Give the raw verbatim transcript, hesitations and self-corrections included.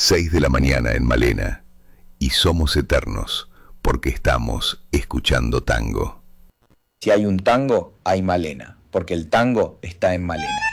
seis de la mañana en Malena. Y somos eternos, porque estamos escuchando tango. Si hay un tango, hay Malena, porque el tango está en Malena.